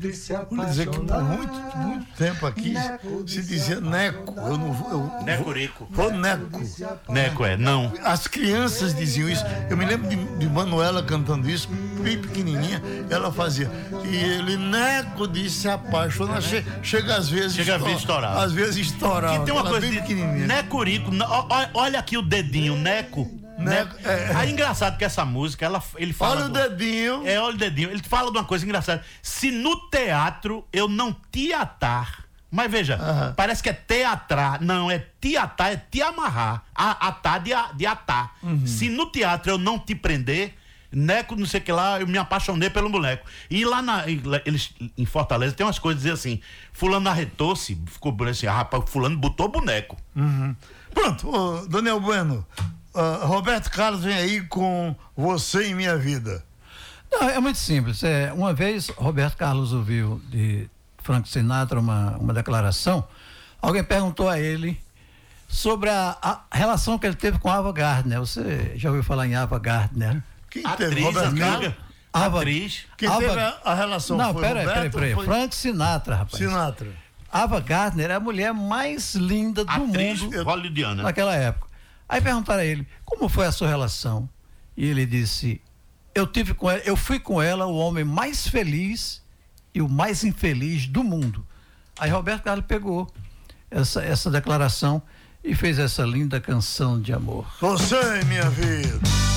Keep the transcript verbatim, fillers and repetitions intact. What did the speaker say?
Vou dizer que por muito, muito tempo aqui se dizia Neco. Eu não vou. Eu Necurico. Vou, vou Neco. Neco é, não. As crianças diziam isso. Eu me lembro de, de Manuela cantando isso, bem pequenininha. Ela fazia. E ele, Neco, disse apaixona. Che, chega às vezes. Chega a vezes estourar. Às vezes estourar. E tem uma coisa bem de pequenininha. Necurico. Olha aqui o dedinho, Neco. Neco. É. Aí engraçado que essa música, ela, ele fala. Olha do, o dedinho. É, olha o dedinho. Ele fala de uma coisa engraçada. Se no teatro eu não te atar. Mas veja, uh-huh. parece que é teatrar. Não, é te atar, é te amarrar. A, atar de, de atar. Uhum. Se no teatro eu não te prender, Neco, não sei o que lá, eu me apaixonei pelo moleque. E lá na, eles, em Fortaleza tem umas coisas assim: fulano arretou-se, ficou assim, ah, rapaz, fulano botou boneco. Uhum. Pronto, ô, Daniel Bueno, uh, Roberto Carlos vem aí com Você em Minha Vida. Não, é muito simples. É, uma vez Roberto Carlos ouviu de Frank Sinatra uma, uma declaração. Alguém perguntou a ele sobre a, a relação que ele teve com Ava Gardner. Você já ouviu falar em Ava Gardner? Quem atriz, teve? Roberto Carlos? Ava, atriz. Quem Ava, teve a, a relação não, foi pera, Roberto? Peraí, peraí, foi... Frank Sinatra, rapaz. Sinatra. Ava Gardner é a mulher mais linda do atriz mundo hollywoodiana naquela época. Aí perguntaram a ele, como foi a sua relação? E ele disse, eu tive com ela, eu fui com ela o homem mais feliz e o mais infeliz do mundo. Aí Roberto Carlos pegou essa, essa declaração e fez essa linda canção de amor. Você em Minha Vida.